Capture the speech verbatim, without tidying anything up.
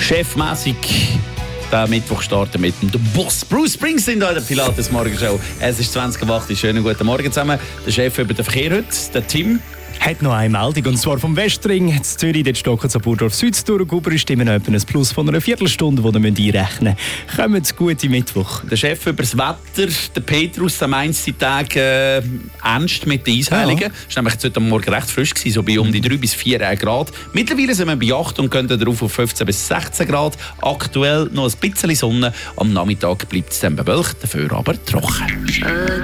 chefmäßig den Mittwoch starten mit dem Boss Bruce Springsteen in der Pilates Morgenshow. Es ist zwanzig Uhr acht. Schönen guten Morgen zusammen. Der Chef über den Verkehr heute, der Tim. Hat noch eine Meldung, und zwar vom Westring. In Zürich, dort stocken zu Burdorf Süd durch Guber ist immer noch etwa ein Plus von einer Viertelstunde, die ihr einrechnen müsst. Kommt es gut im Mittwoch. Der Chef über das Wetter, der Petrus, am einzigen Tag äh, ernst mit den Eisheiligen. Ja. Es war nämlich heute Morgen recht frisch, gewesen, so bei um die drei bis vier Grad. Mittlerweile sind wir bei acht und gehen darauf auf fünfzehn bis sechzehn Grad. Aktuell noch ein bisschen Sonne. Am Nachmittag bleibt es dann bewölkt, dafür aber trocken.